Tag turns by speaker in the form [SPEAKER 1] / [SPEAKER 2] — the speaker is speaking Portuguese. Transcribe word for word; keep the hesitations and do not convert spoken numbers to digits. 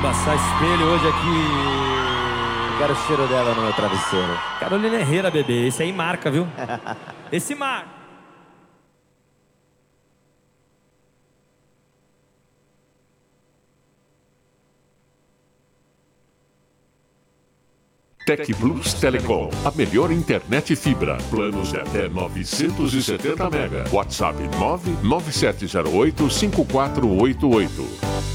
[SPEAKER 1] embaçar esse espelho hoje aqui.
[SPEAKER 2] Quero o cheiro dela no meu travesseiro.
[SPEAKER 1] Carolina Herrera, bebê. Esse aí marca, viu? Esse marca.
[SPEAKER 3] Tec Plus Telecom, a melhor internet fibra. Planos de até novecentos e setenta mega. WhatsApp nove nove sete zero oito cinco quatro oito oito.